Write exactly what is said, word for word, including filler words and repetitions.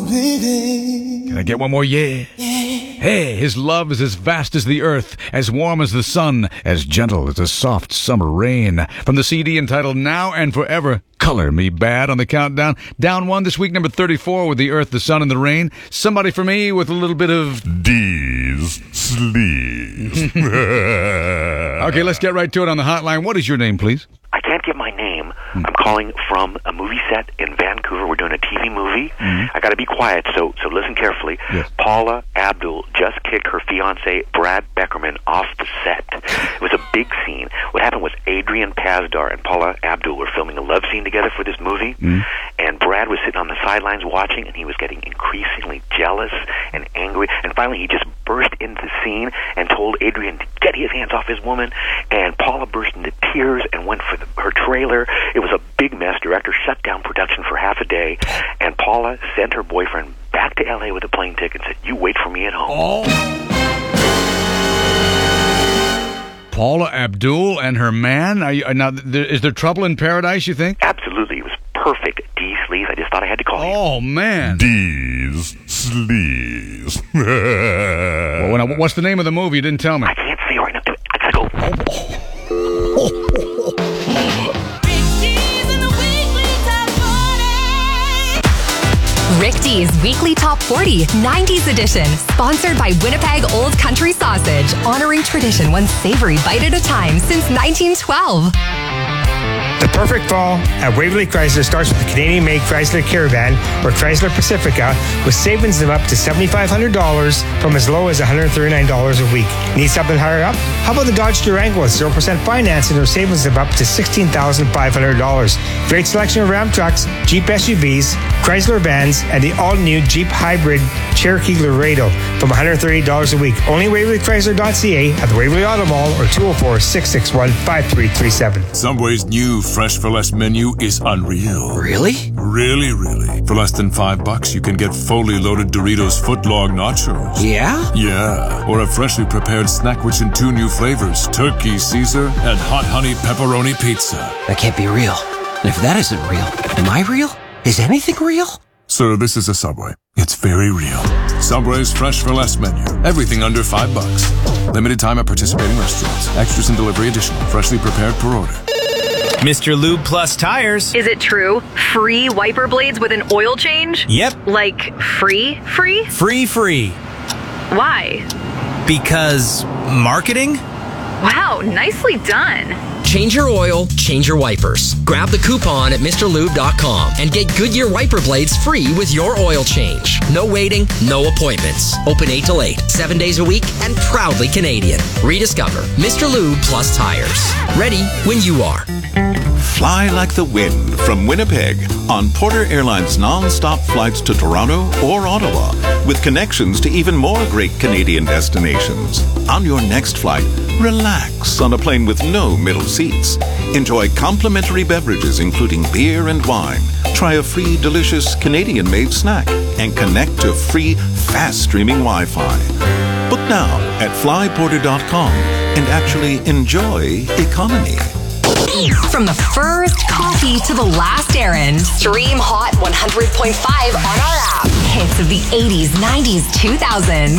baby. Can I get one more yeah? Yeah. Hey, his love is as vast as the earth, as warm as the sun, as gentle as a soft summer rain. From the C D entitled Now and Forever, Color Me Bad on the countdown. Down one this week, number thirty-four, with the earth, the sun, and the rain. Somebody for me with a little bit of D's sleaze. Okay, let's get right to it on the hotline. What is your name, please? I can't give my name. I'm calling from a movie set in Vancouver. We're doing a T V movie. Mm-hmm. I got to be quiet, so so listen carefully. Yes. Paula Abdul just kicked her fiancé, Brad Beckerman, off the set. It was a big scene. What happened was Adrian Pazdar and Paula Abdul were filming a love scene together for this movie, mm-hmm. and Brad was sitting on the sidelines watching, and he was getting increasingly jealous and angry, and finally he just burst into the scene and told Adrian to get his hands off his woman, and Paula burst into tears and went for the, her trailer. It was a big mess. Director shut down production for half a day, and Paula sent her boyfriend back to L A with a plane ticket and said, "You wait for me at home." Oh. Paula Abdul and her man? Are you, now, there, is there trouble in paradise, you think? Absolutely. It was perfect. D sleaze. I just thought I had to call you. Oh, man. D's sleaze. Well, when I, what's the name of the movie? You didn't tell me. I can't say right now. I gotta go. Oh. Rick D's Weekly Top forty, nineties edition, sponsored by Winnipeg Old Country Sausage, honoring tradition one savory bite at a time since nineteen twelve. The perfect fall at Waverly Chrysler starts with the Canadian-made Chrysler Caravan or Chrysler Pacifica with savings of up to seven thousand five hundred dollars from as low as one hundred thirty-nine dollars a week. Need something higher up? How about the Dodge Durango with zero percent financing or savings of up to sixteen thousand five hundred dollars? Great selection of Ram trucks, Jeep S U Vs, Chrysler vans, and the all-new Jeep Hybrid Cherokee Laredo from one hundred thirty dollars a week. Only Waverly Chrysler dot C A at the Waverly Auto Mall or two oh four, six six one, five three three seven. Subway's new Fresh for Less menu is unreal. Really? Really, really. For less than five bucks, you can get fully loaded Doritos footlong nachos. Yeah? Yeah. Or a freshly prepared snack rich in two new flavors, Turkey Caesar and Hot Honey Pepperoni Pizza. That can't be real. And if that isn't real, am I real? Is anything real? Sir, this is a Subway. It's very real. Subway's Fresh for Less menu. Everything under five bucks. Limited time at participating restaurants. Extras and delivery additional. Freshly prepared per order. Mister Lube Plus Tires. Is it true? Free wiper blades with an oil change? Yep. Like free, free? Free, free. Why? Because marketing? Wow, nicely done. Change your oil, change your wipers. Grab the coupon at Mr Lube dot com and get Goodyear wiper blades free with your oil change. No waiting, no appointments. Open eight till eight, seven days a week, and proudly Canadian. Rediscover Mister Lube Plus Tires. Ready when you are. Fly like the wind from Winnipeg on Porter Airlines non-stop flights to Toronto or Ottawa with connections to even more great Canadian destinations. On your next flight, relax on a plane with no middle seats. Enjoy complimentary beverages including beer and wine. Try a free, delicious Canadian-made snack and connect to free, fast-streaming Wi-Fi. Book now at fly porter dot com and actually enjoy economy. From the first coffee to the last errand, stream Hot one hundred point five on our app. Hits of the eighties, nineties, two thousands.